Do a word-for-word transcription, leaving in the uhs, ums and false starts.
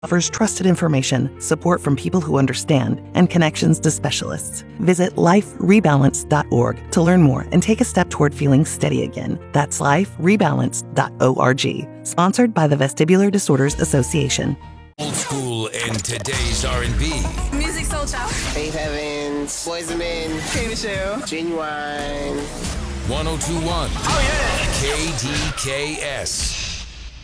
offers trusted information, support from people who understand, and connections to specialists. Visit life rebalance dot org to learn more and take a step toward feeling steady again. That's life rebalance dot org. Sponsored by the Vestibular Disorders Association. Old school and today's R and B. Music Soul Child. Faith Evans, Boys and Men, K Michelle. Genuine. one oh two point one. Oh yeah. K D K S.